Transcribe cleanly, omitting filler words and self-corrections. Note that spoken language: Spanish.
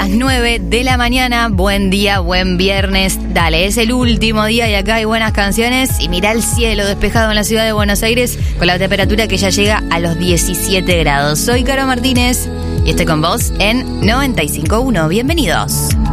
las 9 de la mañana. Buen día, buen viernes. Dale, es el último día y acá hay buenas canciones. Y mirá el cielo despejado en la ciudad de Buenos Aires con la temperatura que ya llega a los 17 grados. Soy Caro Martínez y estoy con vos en 95.1. Bienvenidos.